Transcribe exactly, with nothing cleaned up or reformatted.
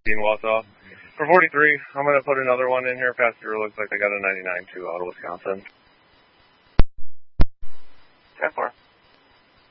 Dean Wausau. For forty-three, I'm going to put another one in here. Passenger looks like they got a ninety-nine two out of Wisconsin. ten four.